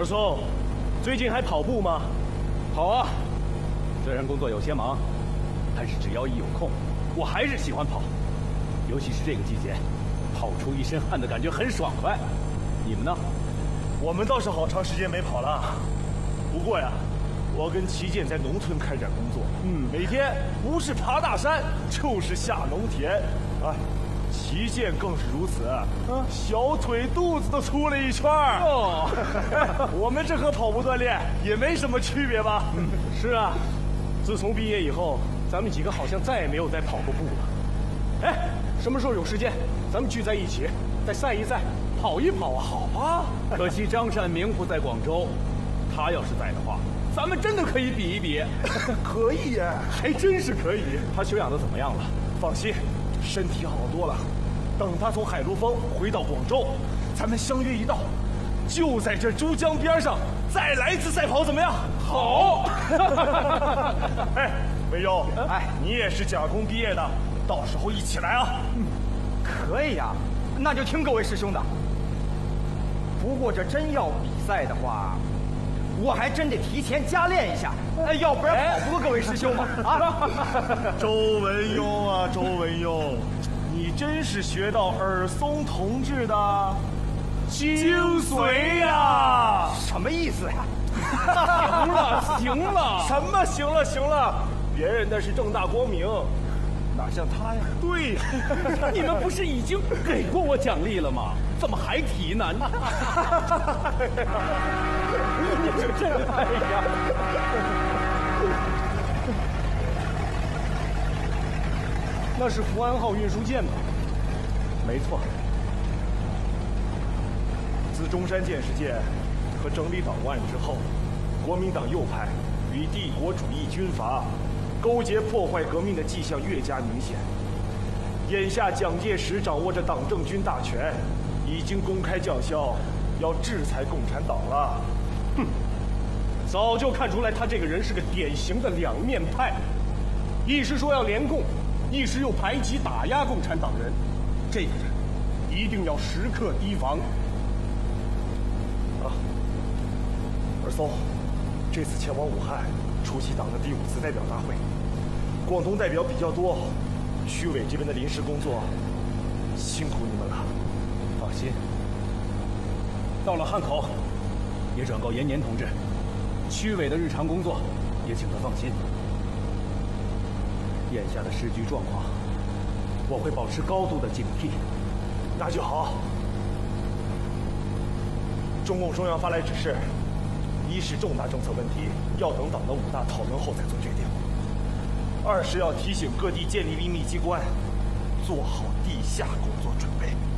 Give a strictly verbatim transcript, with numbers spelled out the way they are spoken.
二松，最近还跑步吗？ 跑啊，虽然工作有些忙，但是只要一有空，我还是喜欢跑。尤其是这个季节，跑出一身汗的感觉很爽快。你们呢？ 我们倒是好长时间没跑了。不过呀，我跟齐健在农村开展工作，嗯，每天不是爬大山，就是下农田，啊。 齐健更是如此，嗯、小腿肚子都粗了一圈儿。哦，我们这和跑步锻炼也没什么区别吧？嗯，是啊，自从毕业以后，咱们几个好像再也没有再跑过步了。哎，什么时候有时间，咱们聚在一起，再赛一赛，跑一跑啊？好啊！ 可惜张善明不在广州，他要是在的话，咱们真的可以比一比。 可以耶，还真是可以。 他休养的怎么样了？ 放心。 身体好多了，等他从海陆丰回到广州，咱们相约一道，就在这珠江边上再来一次赛跑，怎么样？好。哎，魏优，哎，你也是甲工毕业的，到时候一起来啊。 嗯，可以呀，那就听各位师兄的。不过这真要比赛的话，我还真得提前加练一下，哎，要不然跑不过各位师兄嘛！啊， 周文庸啊，周文庸，你真是学到尔松同志的精髓呀！ 什么意思呀？ 行了，行了，什么行了，行了？别人那是正大光明，哪像他呀？对呀， 你们不是已经给过我奖励了吗？怎么还提呢？你是真爱呀！ 那是福安号运输舰吧？没错。自中山舰事件和整理党务案之后，国民党右派与帝国主义军阀勾结破坏革命的迹象越加明显。眼下蒋介石掌握着党政军大权，已经公开叫嚣要制裁共产党了。哼，早就看出来他这个人是个典型的两面派，一是说要联共，一是又排挤打压共产党人，这个人一定要时刻提防。啊，二松，这次前往武汉出席党的第五次代表大会，广东代表比较多，区委这边的临时工作辛苦你们了。 放心，到了汉口也转告延年同志，区委的日常工作也请他放心。眼下的时局状况，我会保持高度的警惕。 那就好。中共中央发来指示，一是重大政策问题要等党的五大讨论后再做决定；二是要提醒各地建立秘密机关，做好地下工作准备。